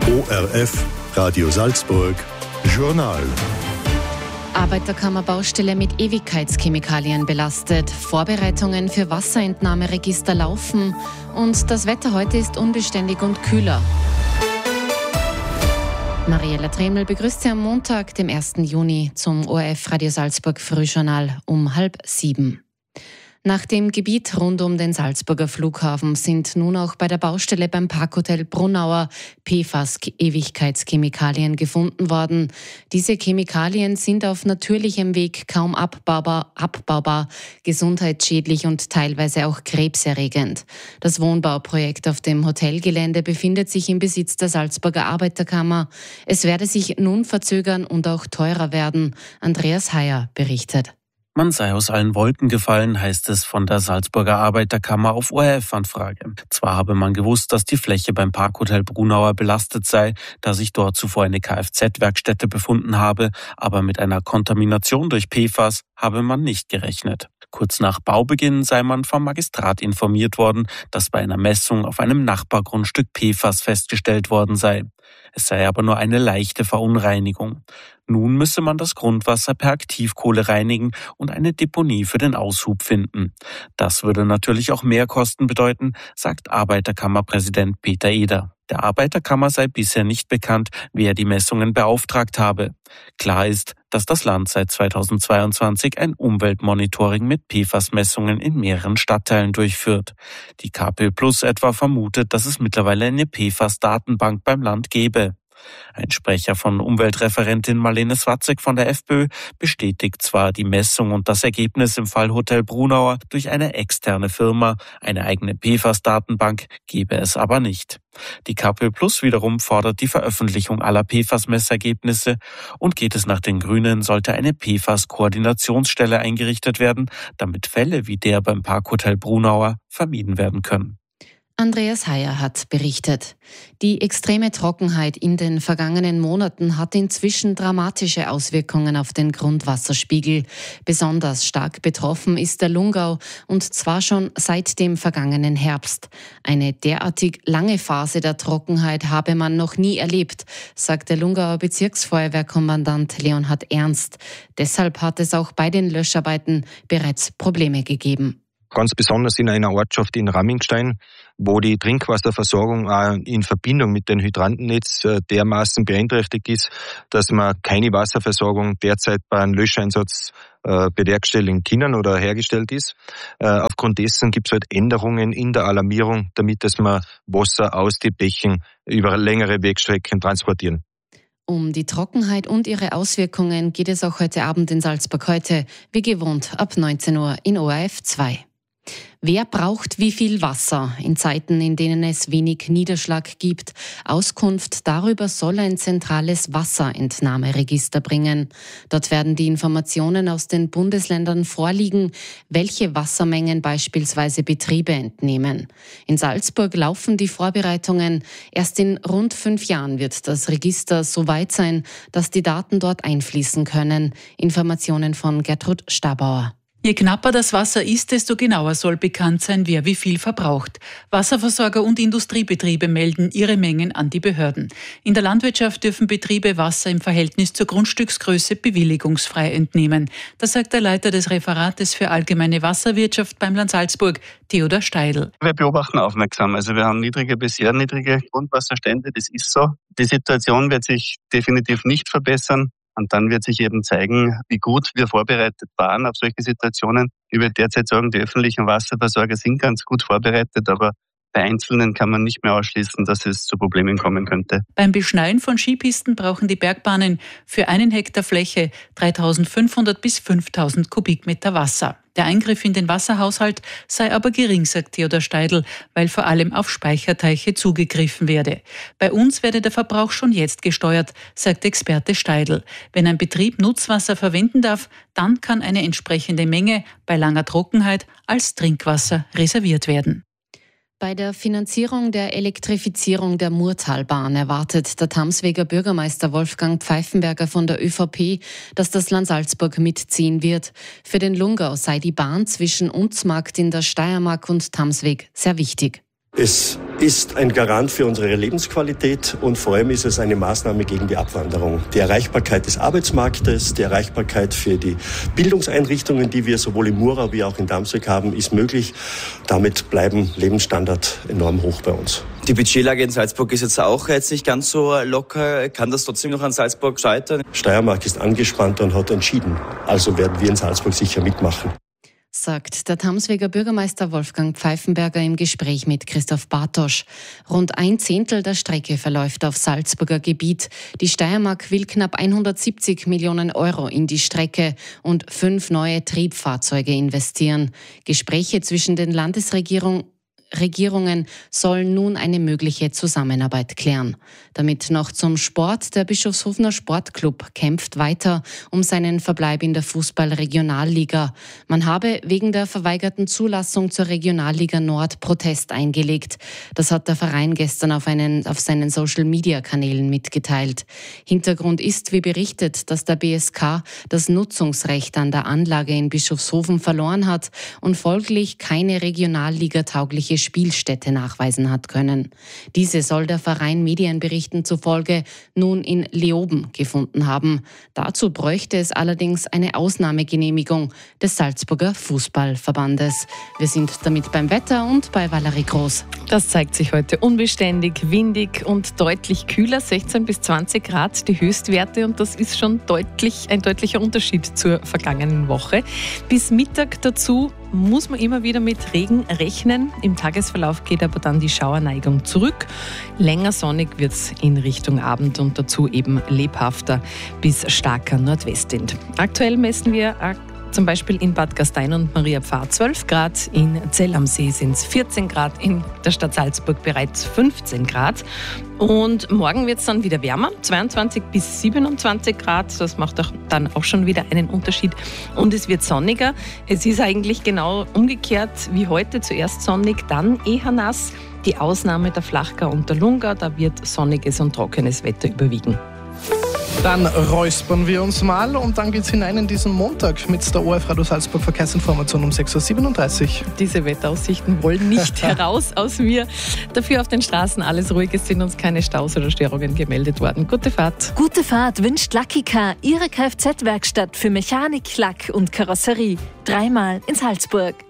ORF Radio Salzburg Journal. Arbeiterkammerbaustelle mit Ewigkeitschemikalien belastet. Vorbereitungen für Wasserentnahmeregister laufen. Und das Wetter heute ist unbeständig und kühler. Mariella Tremel begrüßt Sie am Montag, dem 1. Juni, zum ORF Radio Salzburg Frühjournal um 6:30. Nach dem Gebiet rund um den Salzburger Flughafen sind nun auch bei der Baustelle beim Parkhotel Brunauer PFAS-Ewigkeitschemikalien gefunden worden. Diese Chemikalien sind auf natürlichem Weg kaum abbaubar, gesundheitsschädlich und teilweise auch krebserregend. Das Wohnbauprojekt auf dem Hotelgelände befindet sich im Besitz der Salzburger Arbeiterkammer. Es werde sich nun verzögern und auch teurer werden. Andreas Heyer berichtet. Man sei aus allen Wolken gefallen, heißt es von der Salzburger Arbeiterkammer auf ORF-Anfrage. Zwar habe man gewusst, dass die Fläche beim Parkhotel Brunauer belastet sei, da sich dort zuvor eine Kfz-Werkstätte befunden habe, aber mit einer Kontamination durch PFAS habe man nicht gerechnet. Kurz nach Baubeginn sei man vom Magistrat informiert worden, dass bei einer Messung auf einem Nachbargrundstück PFAS festgestellt worden sei. Es sei aber nur eine leichte Verunreinigung. Nun müsse man das Grundwasser per Aktivkohle reinigen und eine Deponie für den Aushub finden. Das würde natürlich auch Mehrkosten bedeuten, sagt Arbeiterkammerpräsident Peter Eder. Der Arbeiterkammer sei bisher nicht bekannt, wer die Messungen beauftragt habe. Klar ist, dass das Land seit 2022 ein Umweltmonitoring mit PFAS-Messungen in mehreren Stadtteilen durchführt. Die KPÖ Plus etwa vermutet, dass es mittlerweile eine PFAS-Datenbank beim Land gäbe. Ein Sprecher von Umweltreferentin Marlene Swatzek von der FPÖ bestätigt zwar die Messung und das Ergebnis im Fall Hotel Brunauer durch eine externe Firma, eine eigene PFAS-Datenbank gebe es aber nicht. Die KPÖ Plus wiederum fordert die Veröffentlichung aller PFAS-Messergebnisse und geht es nach den Grünen, sollte eine PFAS-Koordinationsstelle eingerichtet werden, damit Fälle wie der beim Parkhotel Brunauer vermieden werden können. Andreas Heyer hat berichtet. Die extreme Trockenheit in den vergangenen Monaten hat inzwischen dramatische Auswirkungen auf den Grundwasserspiegel. Besonders stark betroffen ist der Lungau und zwar schon seit dem vergangenen Herbst. Eine derartig lange Phase der Trockenheit habe man noch nie erlebt, sagt der Lungauer Bezirksfeuerwehrkommandant Leonhard Ernst. Deshalb hat es auch bei den Löscharbeiten bereits Probleme gegeben. Ganz besonders in einer Ortschaft in Rammingstein, wo die Trinkwasserversorgung auch in Verbindung mit dem Hydrantennetz dermaßen beeinträchtigt ist, dass man keine Wasserversorgung derzeit bei einem Löscheinsatz bewerkstelligen können oder hergestellt ist. Aufgrund dessen gibt es halt Änderungen in der Alarmierung, damit dass man Wasser aus den Bächen über längere Wegstrecken transportieren. Um die Trockenheit und ihre Auswirkungen geht es auch heute Abend in Salzburg heute, wie gewohnt, ab 19 Uhr in ORF 2. Wer braucht wie viel Wasser in Zeiten, in denen es wenig Niederschlag gibt? Auskunft darüber soll ein zentrales Wasserentnahmeregister bringen. Dort werden die Informationen aus den Bundesländern vorliegen, welche Wassermengen beispielsweise Betriebe entnehmen. In Salzburg laufen die Vorbereitungen. Erst in rund 5 Jahren wird das Register so weit sein, dass die Daten dort einfließen können. Informationen von Gertrud Stabauer. Je knapper das Wasser ist, desto genauer soll bekannt sein, wer wie viel verbraucht. Wasserversorger und Industriebetriebe melden ihre Mengen an die Behörden. In der Landwirtschaft dürfen Betriebe Wasser im Verhältnis zur Grundstücksgröße bewilligungsfrei entnehmen. Das sagt der Leiter des Referates für allgemeine Wasserwirtschaft beim Land Salzburg, Theodor Steidl. Wir beobachten aufmerksam. Also wir haben niedrige bis sehr niedrige Grundwasserstände, das ist so. Die Situation wird sich definitiv nicht verbessern. Und dann wird sich eben zeigen, wie gut wir vorbereitet waren auf solche Situationen. Ich würde derzeit sagen, die öffentlichen Wasserversorger sind ganz gut vorbereitet, aber bei Einzelnen kann man nicht mehr ausschließen, dass es zu Problemen kommen könnte. Beim Beschneien von Skipisten brauchen die Bergbahnen für 1 Hektar Fläche 3.500 bis 5.000 Kubikmeter Wasser. Der Eingriff in den Wasserhaushalt sei aber gering, sagt Theodor Steidl, weil vor allem auf Speicherteiche zugegriffen werde. Bei uns werde der Verbrauch schon jetzt gesteuert, sagt Experte Steidl. Wenn ein Betrieb Nutzwasser verwenden darf, dann kann eine entsprechende Menge bei langer Trockenheit als Trinkwasser reserviert werden. Bei der Finanzierung der Elektrifizierung der Murtalbahn erwartet der Tamsweger Bürgermeister Wolfgang Pfeifenberger von der ÖVP, dass das Land Salzburg mitziehen wird. Für den Lungau sei die Bahn zwischen Unzmarkt in der Steiermark und Tamsweg sehr wichtig. Es ist ein Garant für unsere Lebensqualität und vor allem ist es eine Maßnahme gegen die Abwanderung. Die Erreichbarkeit des Arbeitsmarktes, die Erreichbarkeit für die Bildungseinrichtungen, die wir sowohl in Murau wie auch in Damsweg haben, ist möglich. Damit bleiben Lebensstandard enorm hoch bei uns. Die Budgetlage in Salzburg ist jetzt auch nicht ganz so locker. Kann das trotzdem noch an Salzburg scheitern? Steiermark ist angespannt und hat entschieden. Also werden wir in Salzburg sicher mitmachen, sagt der Tamsweger Bürgermeister Wolfgang Pfeifenberger im Gespräch mit Christoph Bartosch. Rund 1/10 der Strecke verläuft auf Salzburger Gebiet. Die Steiermark will knapp 170 Millionen Euro in die Strecke und 5 neue Triebfahrzeuge investieren. Gespräche zwischen den Landesregierungen sollen nun eine mögliche Zusammenarbeit klären. Damit noch zum Sport. Der Bischofshofener Sportclub kämpft weiter um seinen Verbleib in der Fußball-Regionalliga. Man habe wegen der verweigerten Zulassung zur Regionalliga Nord Protest eingelegt. Das hat der Verein gestern auf seinen Social-Media-Kanälen mitgeteilt. Hintergrund ist, wie berichtet, dass der BSK das Nutzungsrecht an der Anlage in Bischofshofen verloren hat und folglich keine Regionalliga-taugliche Spielstätte nachweisen hat können. Diese soll der Verein Medienberichten zufolge nun in Leoben gefunden haben. Dazu bräuchte es allerdings eine Ausnahmegenehmigung des Salzburger Fußballverbandes. Wir sind damit beim Wetter und bei Valerie Groß. Das zeigt sich heute unbeständig, windig und deutlich kühler, 16 bis 20 Grad die Höchstwerte und das ist schon ein deutlicher Unterschied zur vergangenen Woche. Bis Mittag dazu muss man immer wieder mit Regen rechnen. Im Tagesverlauf geht aber dann die Schauerneigung zurück. Länger sonnig wird es in Richtung Abend und dazu eben lebhafter bis starker Nordwestwind. Aktuell messen wir zum Beispiel in Bad Gastein und Mariapfarr 12 Grad, in Zell am See sind es 14 Grad, in der Stadt Salzburg bereits 15 Grad. Und morgen wird es dann wieder wärmer, 22 bis 27 Grad, das macht dann auch schon wieder einen Unterschied. Und es wird sonniger. Es ist eigentlich genau umgekehrt wie heute, zuerst sonnig, dann eher nass. Die Ausnahme der Flachgau und der Lungau, da wird sonniges und trockenes Wetter überwiegen. Dann räuspern wir uns mal und dann geht's hinein in diesen Montag mit der ORF Radio Salzburg Verkehrsinformation um 6.37 Uhr. Diese Wetteraussichten wollen nicht heraus aus mir. Dafür auf den Straßen alles ruhig, es sind uns keine Staus oder Störungen gemeldet worden. Gute Fahrt. Gute Fahrt wünscht Lucky Car, Ihre Kfz-Werkstatt für Mechanik, Lack und Karosserie. 3-mal in Salzburg.